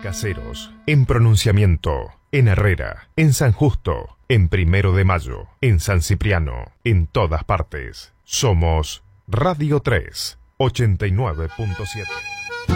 Caseros, en Pronunciamiento, en Herrera, en San Justo, en 1 de Mayo, en San Cipriano, en todas partes. Somos Radio 3, 89.7.